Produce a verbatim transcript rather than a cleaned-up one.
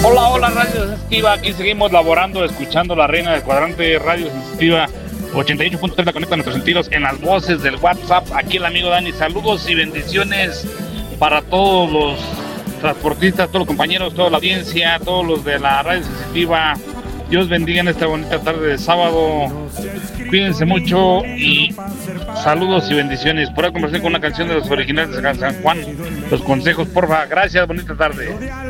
Hola, hola, Radio Sensitiva. Aquí seguimos laborando, escuchando la reina del cuadrante, Radio Sensitiva ochenta y ocho punto tres. La conecta nuestros sentidos en las voces del WhatsApp. Aquí el amigo Dani. Saludos y bendiciones para todos los transportistas, todos los compañeros, toda la audiencia, todos los de la Radio Sensitiva. Dios bendiga en esta bonita tarde de sábado. Cuídense mucho y saludos y bendiciones. Por ahí conversé con una canción de los originales de San Juan. Los consejos, porfa. Gracias, bonita tarde.